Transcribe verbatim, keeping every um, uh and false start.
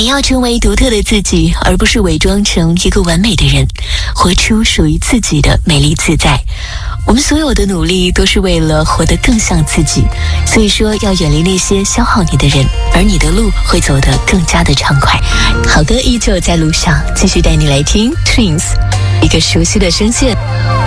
你要成为独特的自己，而不是伪装成一个完美的人，活出属于自己的美丽自在。我们所有的努力都是为了活得更像自己，所以说要远离那些消耗你的人，而你的路会走得更加的畅快。好歌依旧在路上，继续带你来听 Twins， 一个熟悉的声线。